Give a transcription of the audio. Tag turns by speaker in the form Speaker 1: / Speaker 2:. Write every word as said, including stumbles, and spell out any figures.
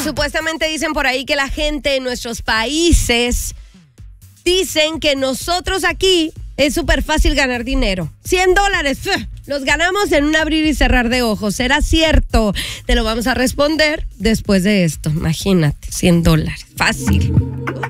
Speaker 1: Supuestamente dicen por ahí que la gente en nuestros países dicen que nosotros aquí es súper fácil ganar dinero. cien dólares, los ganamos en un abrir y cerrar de ojos. ¿Será cierto? Te lo vamos a responder después de esto. Imagínate, cien dólares. Fácil.